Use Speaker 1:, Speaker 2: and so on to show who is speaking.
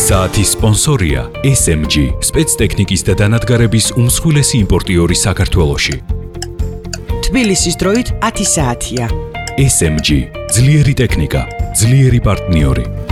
Speaker 1: საათის სპონსორია SMG, სპეცტექნიკის და დანადგარების უმსხვილესი იმპორტიორი საქართველოში.
Speaker 2: თბილისის დროით 10 საათია.
Speaker 1: SMG, ძლიერი ტექნიკა, ძლიერი პარტნიორი.